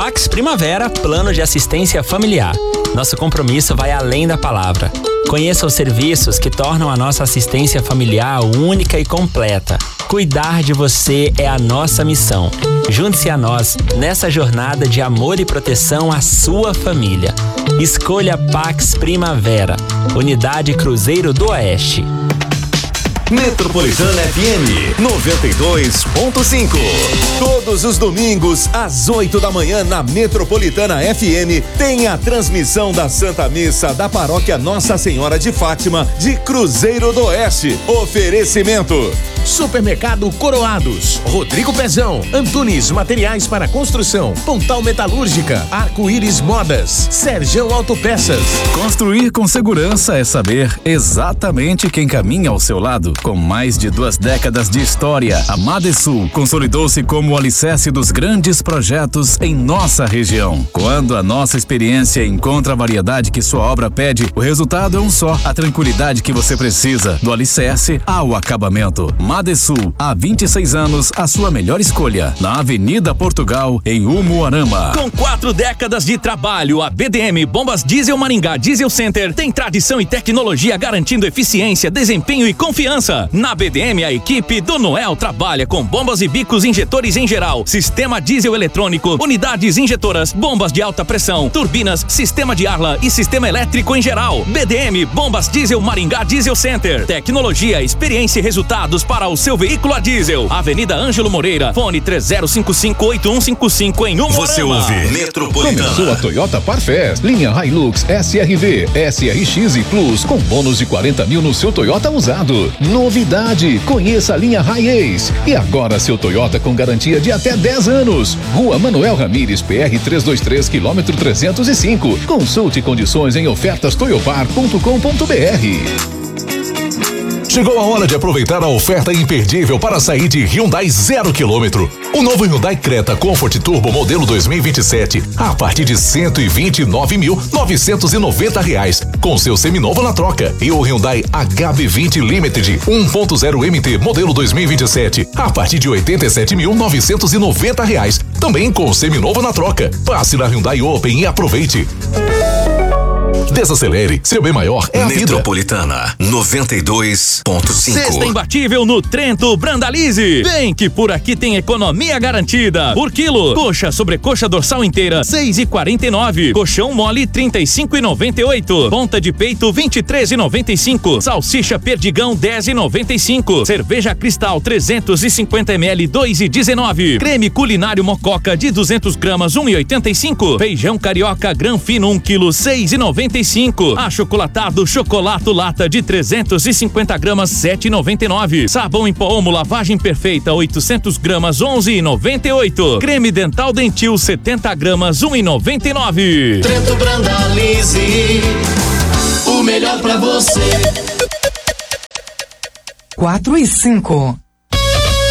Pax Primavera, plano de assistência familiar. Nosso compromisso vai além da palavra. Conheça os serviços que tornam a nossa assistência familiar única e completa. Cuidar de você é a nossa missão. Junte-se a nós nessa jornada de amor e proteção à sua família. Escolha Pax Primavera, Unidade Cruzeiro do Oeste. Metropolitana FM 92.5. Todos os domingos, às 8 da manhã, na Metropolitana FM, tem a transmissão da Santa Missa da Paróquia Nossa Senhora de Fátima, de Cruzeiro do Oeste. Oferecimento: Supermercado Coroados, Rodrigo Pezão, Antunes Materiais para Construção, Pontal Metalúrgica, Arco-Íris Modas, Serjão Autopeças. Construir com segurança é saber exatamente quem caminha ao seu lado. Com mais de 2 décadas de história, a Madesul consolidou-se como o alicerce dos grandes projetos em nossa região. Quando a nossa experiência encontra a variedade que sua obra pede, o resultado é um só: a tranquilidade que você precisa, do alicerce ao acabamento. Madesul, há 26 anos, a sua melhor escolha, na Avenida Portugal, em Umuarama. Com 4 décadas de trabalho, a BDM Bombas Diesel Maringá Diesel Center tem tradição e tecnologia garantindo eficiência, desempenho e confiança. Na BDM, a equipe do Noel trabalha com bombas e bicos injetores em geral, sistema diesel eletrônico, unidades injetoras, bombas de alta pressão, turbinas, sistema de arla e sistema elétrico em geral. BDM Bombas Diesel Maringá Diesel Center. Tecnologia, experiência e resultados para o seu veículo a diesel. Avenida Ângelo Moreira, fone 3055-8155 em Umuarama. Você ouve Metropolitana. Começou a Toyota Parfest, linha Hilux, SRV, SRX e Plus, com bônus de 40 mil no seu Toyota usado. Novidade, conheça a linha Hiace. E agora seu Toyota com garantia de até 10 anos. Rua Manuel Ramires, PR 323, quilômetro 305. Consulte condições em ofertastoyopar.com.br. Chegou a hora de aproveitar a oferta imperdível para sair de Hyundai 0 km. O novo Hyundai Creta Comfort Turbo modelo 2027 a partir de R$ 129.990, com seu seminovo na troca. E o Hyundai HB20 Limited 1.0 MT modelo 2027 a partir de R$ 87.990, também com seminovo na troca. Passe na Hyundai Open e aproveite. Desacelere, seu bem maior é a vida. Metropolitana 92.5. Sexta imbatível no Trento Brandalize. Vem que por aqui tem economia garantida. Por quilo, coxa sobrecoxa dorsal inteira 6,49. Colchão mole 35,98. Ponta de peito 23,95. Salsicha perdigão 10,95. Cerveja Cristal 350 ml 2,19. Creme culinário Mococa de 200 gramas 1,85. Feijão carioca grão fino 1 kg 6,95. Achocolatado Chocolato lata de 350 gramas 7,99. Sabão em pó Omo lavagem perfeita 800 gramas 11,98. Creme dental Dentil 70 gramas 1,99. Trento Brandalize, o melhor pra você. 4 e 5.